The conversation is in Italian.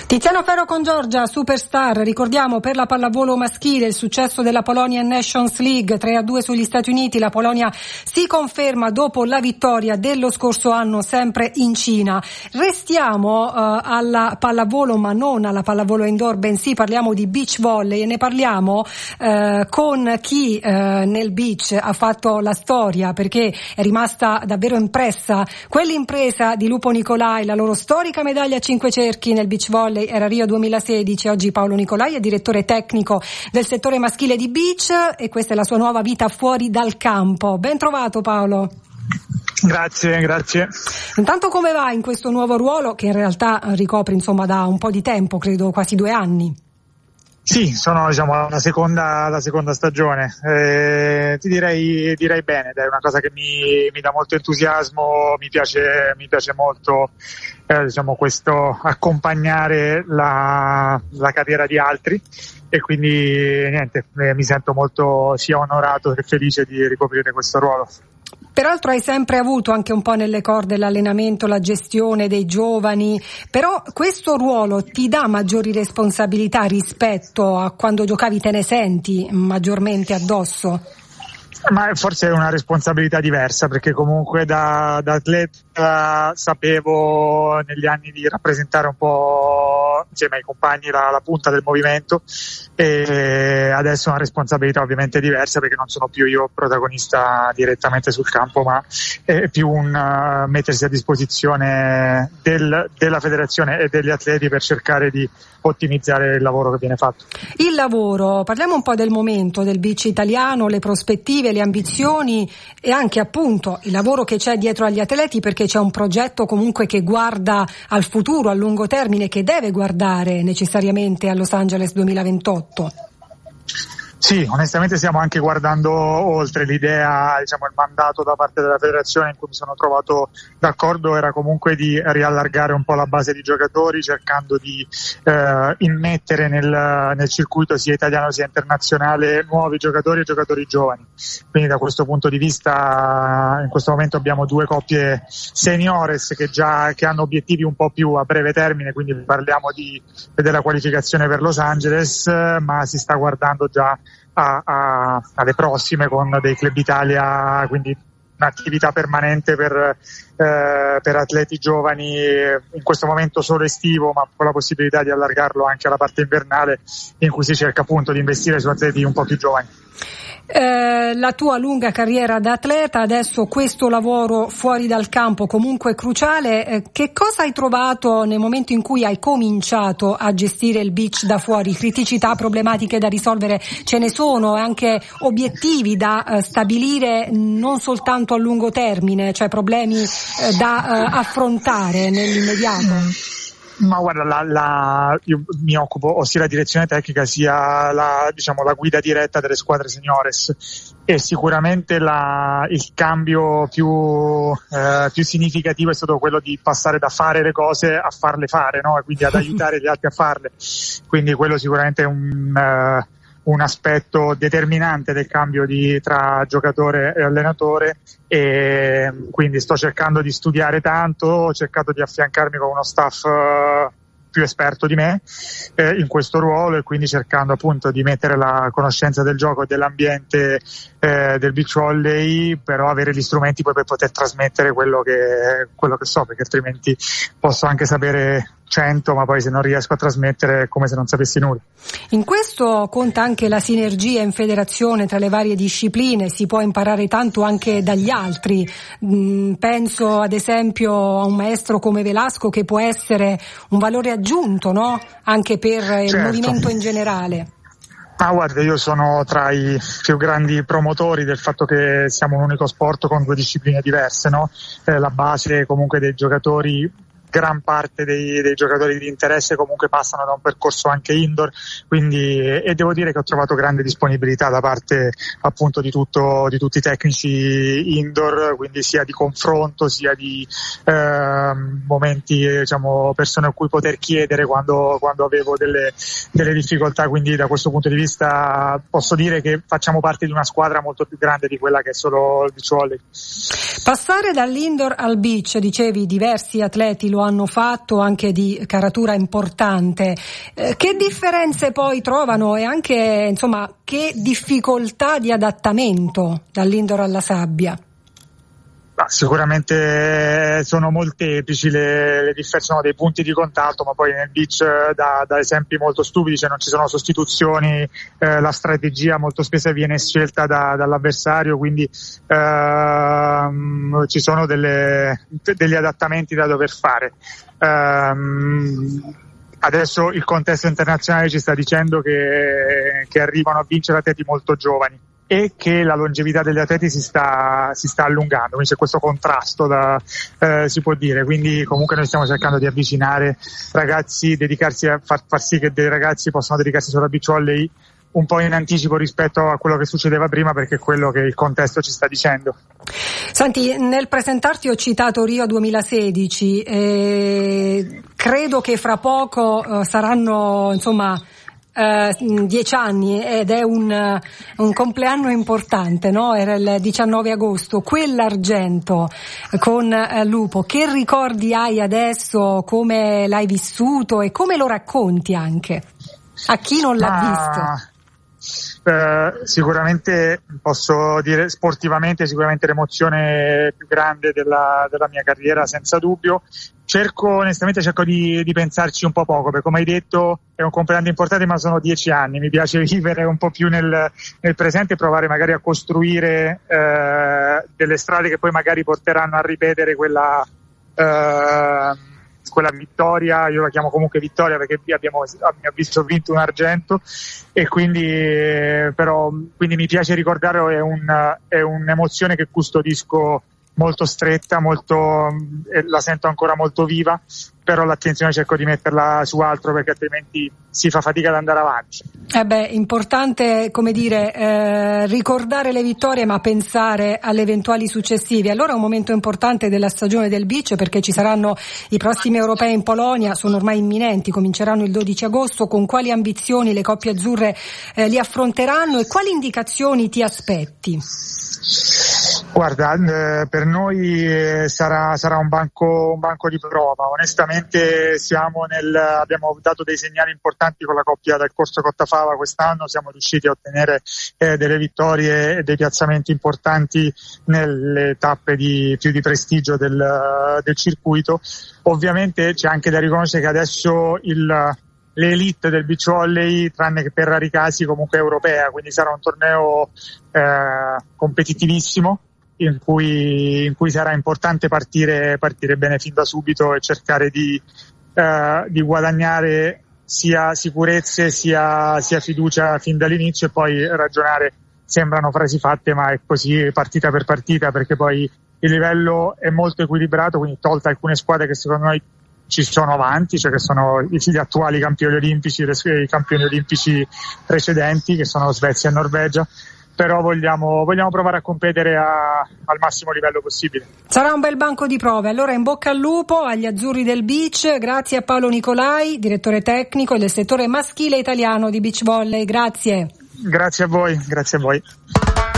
Tiziano Ferro con Giorgia, Superstar. Ricordiamo per la pallavolo maschile il successo della Polonia in Nations League 3-2 sugli Stati Uniti. La Polonia si conferma dopo la vittoria dello scorso anno sempre in Cina. Restiamo alla pallavolo, ma non alla pallavolo indoor, bensì parliamo di beach volley e ne parliamo con chi nel beach ha fatto la storia, perché è rimasta davvero impressa quell'impresa di Lupo Nicolai, la loro storica medaglia a 5 cerchi nel beach volley. Era Rio 2016, oggi Paolo Nicolai è direttore tecnico del settore maschile di beach e questa è la sua nuova vita fuori dal campo. Ben trovato Paolo. Grazie. Intanto come va in questo nuovo ruolo che in realtà ricopri da un po' di tempo, credo quasi 2 anni? Sì, sono la seconda stagione. Ti direi bene, è una cosa che mi dà molto entusiasmo, mi piace molto questo accompagnare la carriera di altri e quindi mi sento molto sia onorato che felice di ricoprire questo ruolo. Peraltro hai sempre avuto anche un po' nelle corde l'allenamento, la gestione dei giovani, però questo ruolo ti dà maggiori responsabilità rispetto a quando giocavi, te ne senti maggiormente addosso? Ma forse è una responsabilità diversa, perché comunque da atleta sapevo negli anni di rappresentare un po' insieme ai compagni la punta del movimento, e adesso è una responsabilità ovviamente diversa, perché non sono più io protagonista direttamente sul campo, ma è più un mettersi a disposizione della federazione e degli atleti per cercare di ottimizzare il lavoro che viene fatto. Il lavoro, parliamo un po' del momento del beach italiano, le prospettive, le ambizioni e anche appunto il lavoro che c'è dietro agli atleti, perché c'è un progetto comunque che guarda al futuro, a lungo termine, che deve guardare necessariamente a Los Angeles 2028. Sì, onestamente stiamo anche guardando oltre. L'idea, il mandato da parte della federazione in cui mi sono trovato d'accordo era comunque di riallargare un po' la base di giocatori, cercando di immettere nel circuito sia italiano sia internazionale nuovi giocatori e giocatori giovani. Quindi da questo punto di vista in questo momento abbiamo 2 coppie seniores che hanno obiettivi un po' più a breve termine, quindi parliamo della qualificazione per Los Angeles, ma si sta guardando già alle prossime con dei Club Italia, quindi un'attività permanente per atleti giovani, in questo momento solo estivo, ma con la possibilità di allargarlo anche alla parte invernale, in cui si cerca appunto di investire su atleti un po' più giovani. La tua lunga carriera da atleta, adesso questo lavoro fuori dal campo comunque cruciale, che cosa hai trovato nel momento in cui hai cominciato a gestire il beach da fuori? Criticità, problematiche da risolvere ce ne sono, e anche obiettivi da stabilire non soltanto a lungo termine, cioè problemi da affrontare nell'immediato? Ma guarda, io mi occupo sia la direzione tecnica sia la guida diretta delle squadre seniores, e sicuramente il cambio più significativo è stato quello di passare da fare le cose a farle fare, no? E quindi ad aiutare gli altri a farle. Quindi quello sicuramente è un aspetto determinante del cambio tra giocatore e allenatore, e quindi sto cercando di studiare tanto, ho cercato di affiancarmi con uno staff più esperto di me in questo ruolo, e quindi cercando appunto di mettere la conoscenza del gioco e dell'ambiente del beach volley, però avere gli strumenti poi per poter trasmettere quello che so, perché altrimenti posso anche sapere 100, ma poi se non riesco a trasmettere è come se non sapessi nulla. In questo conta anche la sinergia in federazione tra le varie discipline, si può imparare tanto anche dagli altri. Penso ad esempio a un maestro come Velasco, che può essere un valore aggiunto, no? Anche per il movimento in generale. Ma guarda, io sono tra i più grandi promotori del fatto che siamo un unico sport con 2 discipline diverse, no? La base comunque dei giocatori, gran parte dei giocatori di interesse comunque passano da un percorso anche indoor, quindi, e devo dire che ho trovato grande disponibilità da parte appunto di tutti i tecnici indoor, quindi sia di confronto sia di momenti, persone a cui poter chiedere quando avevo delle difficoltà, quindi da questo punto di vista posso dire che facciamo parte di una squadra molto più grande di quella che è solo il beach volley. Passare dall'indoor al beach, dicevi diversi atleti lo lo hanno fatto, anche di caratura importante. Che differenze poi trovano e anche, insomma, che difficoltà di adattamento dall'indoor alla sabbia? Sicuramente sono molteplici le differenze, sono dei punti di contatto, ma poi nel beach da esempi molto stupidi, cioè non ci sono sostituzioni, la strategia molto spesso viene scelta dall'avversario, quindi ci sono degli adattamenti da dover fare. Adesso il contesto internazionale ci sta dicendo che arrivano a vincere atleti molto giovani e che la longevità degli atleti si sta allungando, quindi c'è questo contrasto si può dire, quindi comunque noi stiamo cercando di avvicinare ragazzi, dedicarsi a far sì che dei ragazzi possano dedicarsi solo a beach volley un po' in anticipo rispetto a quello che succedeva prima, perché è quello che il contesto ci sta dicendo. Senti, nel presentarti ho citato Rio 2016, credo che fra poco saranno, insomma, 10 anni ed è un compleanno importante, no? Era il 19 agosto, quell'argento con Lupo. Che ricordi hai adesso? Come l'hai vissuto e come lo racconti anche a chi non l'ha visto? Sicuramente posso dire sportivamente sicuramente l'emozione più grande della mia carriera, senza dubbio. Onestamente cerco di pensarci un po' poco, perché come hai detto è un compleanno importante, ma sono 10 anni, mi piace vivere un po' più nel presente e provare magari a costruire delle strade che poi magari porteranno a ripetere quella vittoria. Io la chiamo comunque vittoria perché abbiamo visto vinto un argento, e quindi mi piace ricordare, è un'emozione che custodisco molto stretta, la sento ancora molto viva, però l'attenzione cerco di metterla su altro, perché altrimenti si fa fatica ad andare avanti. Importante, come dire, ricordare le vittorie ma pensare alle eventuali successive. Allora è un momento importante della stagione del beach, perché ci saranno i prossimi europei in Polonia, sono ormai imminenti, cominceranno il 12 agosto. Con quali ambizioni le coppie azzurre li affronteranno e quali indicazioni ti aspetti? Guarda, per noi sarà un banco di prova. Onestamente abbiamo dato dei segnali importanti con la coppia del Corso Cottafava quest'anno, siamo riusciti a ottenere delle vittorie e dei piazzamenti importanti nelle tappe più di prestigio del circuito. Ovviamente c'è anche da riconoscere che adesso l'elite del beach volley, tranne che per rari casi, comunque è europea, quindi sarà un torneo competitivissimo, in cui sarà importante partire bene fin da subito e cercare di guadagnare sia sicurezze sia fiducia fin dall'inizio, e poi ragionare. Sembrano frasi fatte, ma è così partita per partita, perché poi il livello è molto equilibrato, quindi tolte alcune squadre che secondo noi ci sono avanti, cioè che sono gli attuali campioni olimpici, i campioni olimpici precedenti, che sono Svezia e Norvegia, però vogliamo provare a competere al massimo livello possibile. Sarà un bel banco di prove. Allora in bocca al lupo agli azzurri del beach. Grazie a Paolo Nicolai, direttore tecnico del settore maschile italiano di beach volley. Grazie. Grazie a voi.